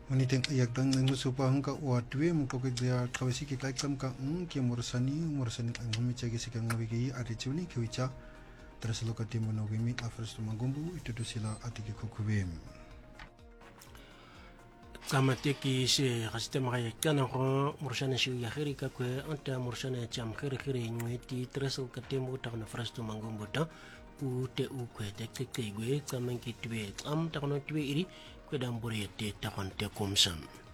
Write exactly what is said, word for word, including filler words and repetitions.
Uniting ayak dang ng musupa hangka watwe mukok dia kawasi ki kaikam ka ng ki morasani morasani ang humichagi sikang ngabigi attitude ki wicha teraslo ka timo no gimi afres to magumbu itu to sila atiki kokubem kamate ki se rasite magaya kana ko morasana shi ya khiri ka ko anta morasana cham khiri khiri ngweti teraslo ka timo ta na afres to magumbu ta u te u ko te te ke gwe kamen ki twe am ta no twe iri ko dambure te ta kon te komsan